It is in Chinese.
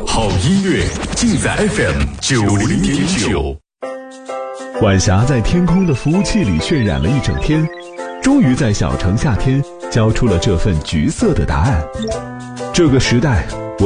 好音乐尽在 FM90.9。 晚霞在天空的服务器里渲染了一整天，终于在小城夏天交出了这份橘色的答案。这个时代